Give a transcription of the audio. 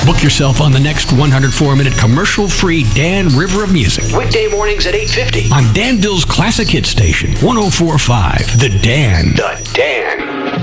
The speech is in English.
Book yourself on the next 104-minute commercial-free Dan River of Music. Weekday mornings at 8:50 on Danville's classic hit station, 104.5 The Dan. The Dan.